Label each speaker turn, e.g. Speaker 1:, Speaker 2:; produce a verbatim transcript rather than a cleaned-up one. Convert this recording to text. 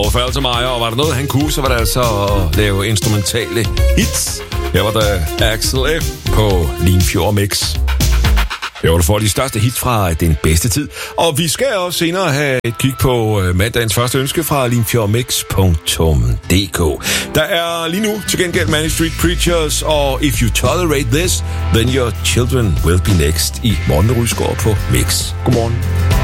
Speaker 1: Paul Faltermeyer, og var der noget, han kunne, så var det altså at lave instrumentale hits. Her var der Axel F. på Limfjord Mix. Det var du får de største hits fra Den Bedste Tid. Og vi skal også senere have et kig på mandagens første ønske fra limfjordmix punktum d k. Der er lige nu til gengæld Manic Street Preachers og If You Tolerate This, Then Your Children Will Be Next i Morten Rysgaard på Mix. Godmorgen.